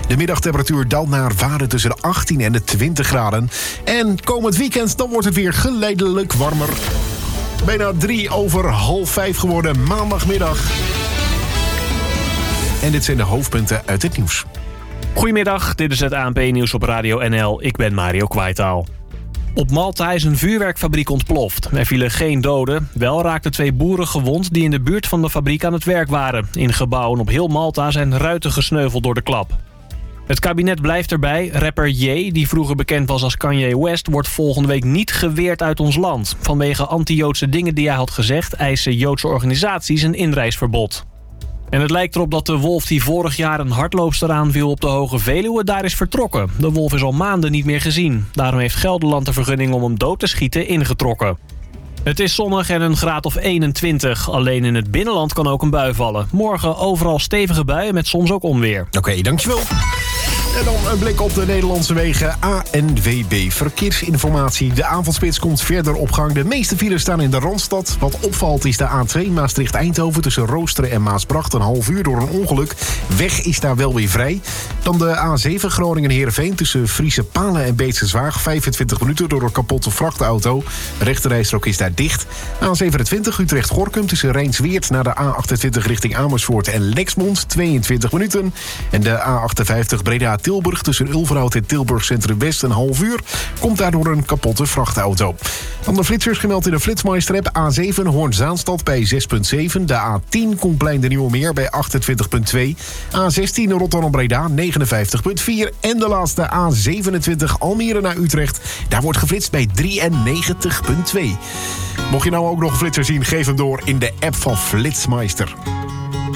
De middagtemperatuur daalt naar waarde tussen de 18 en de 20 graden. En komend weekend dan wordt het weer geleidelijk warmer. Bijna 5:03 geworden, maandagmiddag. En dit zijn de hoofdpunten uit het nieuws. Goedemiddag, dit is het ANP-nieuws op Radio NL. Ik ben Mario Kwaitaal. Op Malta is een vuurwerkfabriek ontploft. Er vielen geen doden. Wel raakten 2 boeren gewond die in de buurt van de fabriek aan het werk waren. In gebouwen op heel Malta zijn ruiten gesneuveld door de klap. Het kabinet blijft erbij. Rapper Ye, die vroeger bekend was als Kanye West, wordt volgende week niet geweerd uit ons land. Vanwege anti-Joodse dingen die hij had gezegd, eisen Joodse organisaties een inreisverbod. En het lijkt erop dat de wolf die vorig jaar een hardloopster aanviel op de Hoge Veluwe daar is vertrokken. De wolf is al maanden niet meer gezien. Daarom heeft Gelderland de vergunning om hem dood te schieten ingetrokken. Het is zonnig en een graad of 21. Alleen in het binnenland kan ook een bui vallen. Morgen overal stevige buien met soms ook onweer. Oké, dankjewel. En dan een blik op de Nederlandse wegen. ANWB Verkeersinformatie. De avondspits komt verder op gang. De meeste files staan in de Randstad. Wat opvalt is de A2 Maastricht-Eindhoven tussen Roosteren en Maasbracht. Een half uur door een ongeluk. Weg is daar wel weer vrij. Dan de A7 Groningen-Heerenveen tussen Friese Palen en Beetse Zwaag. 25 minuten door een kapotte vrachtauto. De rechterrijstrook is daar dicht. A27 Utrecht-Gorkum tussen Rijnsweert naar de A28 richting Amersfoort en Lexmond. 22 minuten. En de A58 Breda-Tilburg tussen Ulverhout en Tilburg Centrum West een half uur. Komt daardoor een kapotte vrachtauto. Dan de flitsers gemeld in de Flitsmeister-app. A7 Hoorn-Zaanstad bij 6,7. De A10 Koenplein de Nieuwe Meer bij 28,2. A16 Rotterdam-Breda 59,4. En de laatste A27 Almere naar Utrecht. Daar wordt geflitst bij 93,2. Mocht je nou ook nog een flitser zien, geef hem door in de app van Flitsmeister.